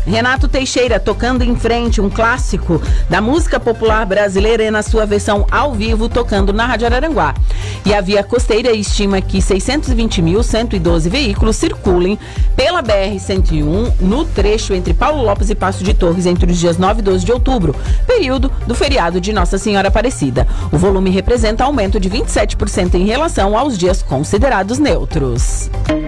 Renato Teixeira tocando em frente, um clássico da música popular brasileira na sua versão ao vivo, tocando na Rádio Araranguá. E a Via Costeira estima que 620.112 veículos circulem pela BR-101 no trecho entre Paulo Lopes e Passo de Torres entre os dias 9 e 12 de outubro, período do feriado de Nossa Senhora Aparecida. O volume representa aumento de 27% em relação aos dias considerados neutros.